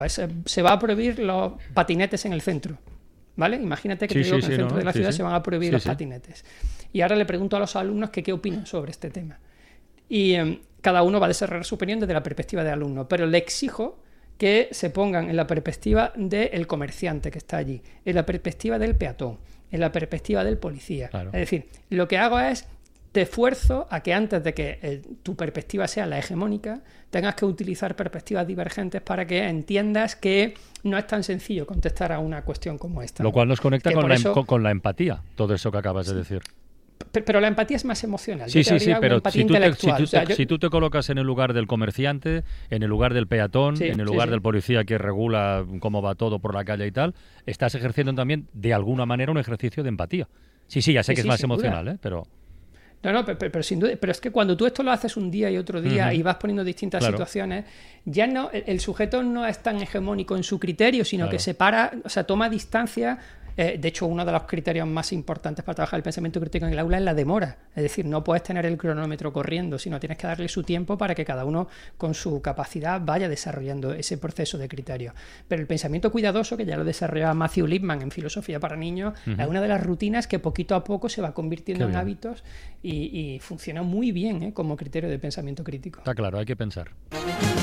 Se va a prohibir los patinetes en el centro, ¿vale? Imagínate que en el centro de la ciudad se van a prohibir los patinetes. Y ahora le pregunto a los alumnos que qué opinan sobre este tema. Y cada uno va a desarrollar su opinión desde la perspectiva del alumno, pero le exijo que se pongan en la perspectiva del comerciante que está allí, en la perspectiva del peatón, en la perspectiva del policía. Claro. Es decir, lo que hago es te esfuerzo a que antes de que tu perspectiva sea la hegemónica, tengas que utilizar perspectivas divergentes para que entiendas que no es tan sencillo contestar a una cuestión como esta. Lo cual nos conecta con la empatía, todo eso que acabas de decir. Pero la empatía es más emocional. Sí, pero si tú te colocas en el lugar del comerciante, en el lugar del peatón, en el lugar del policía que regula cómo va todo por la calle y tal, estás ejerciendo también, de alguna manera, un ejercicio de empatía. Sí, ya sé que es más emocional, pero... No, pero sin duda. Pero es que cuando tú esto lo haces un día y otro día y vas poniendo distintas situaciones, ya no, el sujeto no es tan hegemónico en su criterio, sino que separa, o sea, toma distancia. De hecho, uno de los criterios más importantes para trabajar el pensamiento crítico en el aula es la demora. Es decir, no puedes tener el cronómetro corriendo, sino tienes que darle su tiempo para que cada uno con su capacidad vaya desarrollando ese proceso de criterio. Pero el pensamiento cuidadoso, que ya lo desarrollaba Matthew Lipman en Filosofía para Niños, es una de las rutinas que poquito a poco se va convirtiendo en hábitos y funciona muy bien como criterio de pensamiento crítico. Está claro, hay que pensar.